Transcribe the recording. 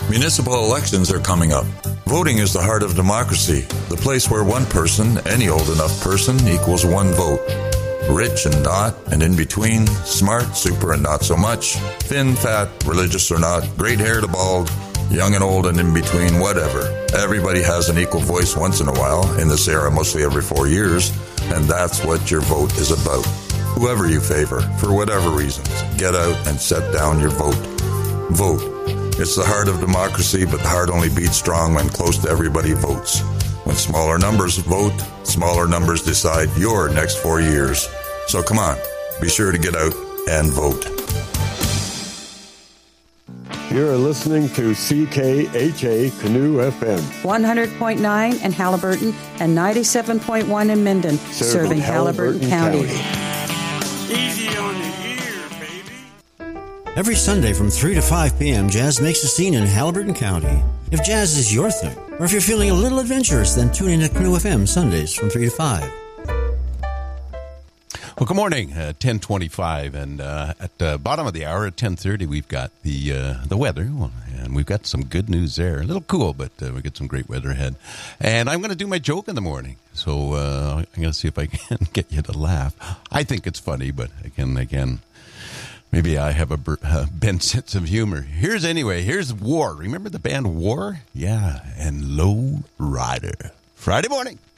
Municipal elections are coming up. Voting is the heart of democracy, the place where one person, any old enough person, equals one vote. Rich and not, and in between, smart, super and not so much, thin, fat, religious or not, great hair to bald, young and old and in between, whatever. Everybody has an equal voice once in a while, in this era mostly every 4 years, and that's what your vote is about. Whoever you favor, for whatever reasons, get out and set down your vote. Vote. It's the heart of democracy, but the heart only beats strong when close to everybody votes. When smaller numbers vote, smaller numbers decide your next 4 years. So come on, be sure to get out and vote. You're listening to CKHA Canoe FM. 100.9 in Haliburton and 97.1 in Minden, serving Haliburton County. Easy on the ear, baby. Every Sunday from 3 to 5 p.m., jazz makes a scene in Haliburton County. If jazz is your thing, or if you're feeling a little adventurous, then tune in to Canoe FM Sundays from 3 to 5. Well, good morning, 10:25, and at the bottom of the hour at 10:30, we've got the weather, and we've got some good news there. A little cool, but we get some great weather ahead. And I'm going to do my joke in the morning, so I'm going to see if I can get you to laugh. I think it's funny, but again, maybe I have a bent sense of humor. Here's War. Remember the band War? Yeah, and Low Rider. Friday morning.